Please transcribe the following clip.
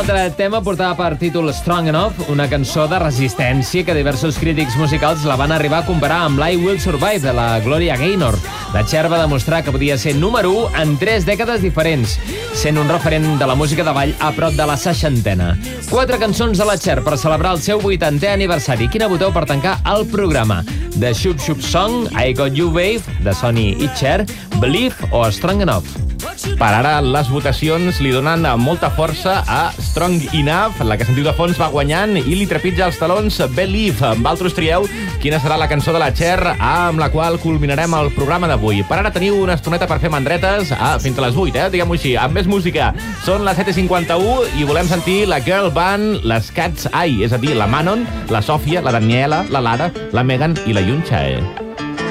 l'altre tema portava per títol Strong Enough, una cançó de resistència que diversos crítics musicals la van arribar a comparar amb I Will Survive, de la Gloria Gaynor. La Cher va demostrar que podia ser número 1 en 3 dècades diferents, sent un referent de la música de ball a prop de la 60a. 4 cançons de la Cher per celebrar el seu 80è aniversari. Quina voteu per tancar el programa? The Shoop Shoop Song, I Got You Babe, de Sonny i Cher, Believe o Strong Enough? Per ara, les votacions li donen molta força a Strong Enough. La que sentiu de fons va guanyant i li trepitja els talons Believe. Vosaltres trieu quina serà la cançó de la Cher amb la qual culminarem el programa d'avui. Per ara teniu una estoneta per fer mandretes fins a les 8, diguem-ho així, amb més música. Són les 7:51 i volem sentir la girl band, les Cat's Eye, és a dir, la Manon, la Sòfia, la Daniela, la Lara, la Megan i la Yunchae.